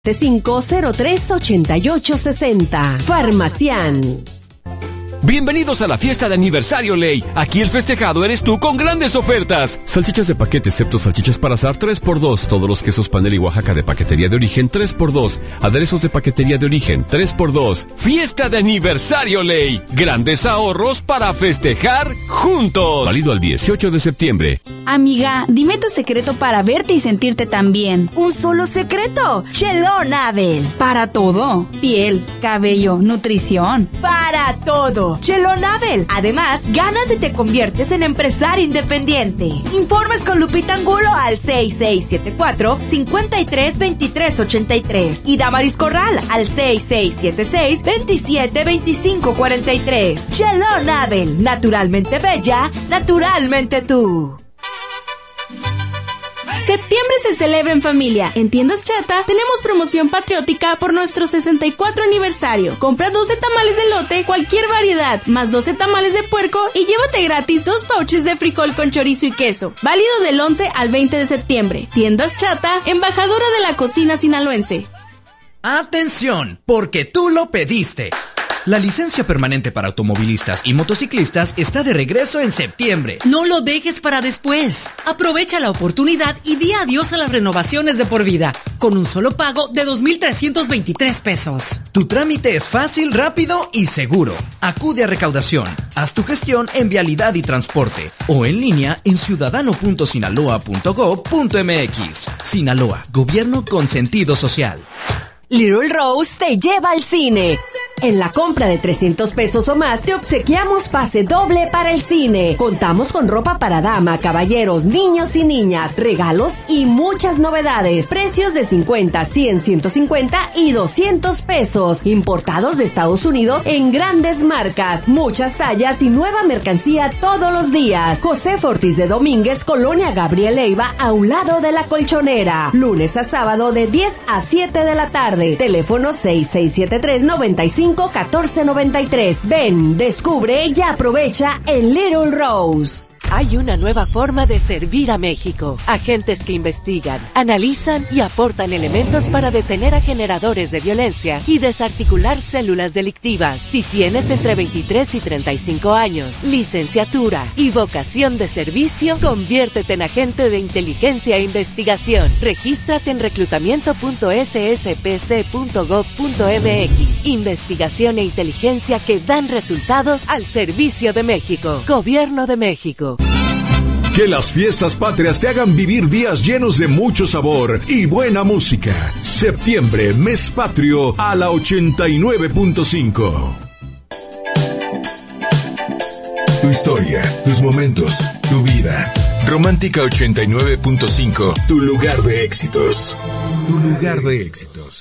503-8860. Farmacián. Bienvenidos a la fiesta de aniversario Ley. Aquí el festejado eres tú con grandes ofertas. Salchichas de paquete excepto salchichas para asar 3x2. Todos los quesos Panela y Oaxaca de paquetería de origen 3x2. Aderezos de paquetería de origen 3x2. Fiesta de aniversario Ley. Grandes ahorros para festejar juntos. Válido al 18 de septiembre. Amiga, dime tu secreto para verte y sentirte tan bien. Un solo secreto. Chelón Abel. Para todo. Piel, cabello, nutrición. Para todo. Chelón Abel. Además, ganas y te conviertes en empresario independiente. Informes con Lupita Angulo al 6674-532383 y Damaris Corral al 6676-272543. Chelón Abel. Naturalmente bella, naturalmente tú. Septiembre se celebra en familia. En Tiendas Chata tenemos promoción patriótica por nuestro 64 aniversario. Compra 12 tamales de elote, cualquier variedad, más 12 tamales de puerco y llévate gratis 2 pouches de frijol con chorizo y queso. Válido del 11 al 20 de septiembre. Tiendas Chata, embajadora de la cocina sinaloense. ¡Atención! Porque tú lo pediste. La licencia permanente para automovilistas y motociclistas está de regreso en septiembre. No lo dejes para después. Aprovecha la oportunidad y di adiós a las renovaciones de por vida, con un solo pago de 2,323 pesos. Tu trámite es fácil, rápido y seguro. Acude a recaudación. Haz tu gestión en Vialidad y Transporte o en línea en ciudadano.sinaloa.gov.mx. Sinaloa, gobierno con sentido social. Little Rose te lleva al cine. En la compra de 300 pesos o más te obsequiamos pase doble para el cine. Contamos con ropa para dama, caballeros, niños y niñas, regalos y muchas novedades. Precios de 50, 100, 150 y 200 pesos. Importados de Estados Unidos en grandes marcas, muchas tallas y nueva mercancía todos los días. José Ortiz de Domínguez, Colonia Gabriel Leiva, a un lado de la Colchonera. Lunes a sábado de 10 a 7 de la tarde. Teléfono 6673-951493. Ven, descubre y aprovecha en Little Rose. Hay una nueva forma de servir a México. Agentes que investigan, analizan y aportan elementos para detener a generadores de violencia y desarticular células delictivas. Si tienes entre 23 y 35 años, licenciatura y vocación de servicio, conviértete en agente de inteligencia e investigación. Regístrate en reclutamiento.sspc.gov.mx. Investigación e inteligencia que dan resultados al servicio de México. Gobierno de México. Que las fiestas patrias te hagan vivir días llenos de mucho sabor y buena música. Septiembre, mes patrio a la 89.5. Tu historia, tus momentos, tu vida. Romántica 89.5, tu lugar de éxitos. Tu lugar de éxitos.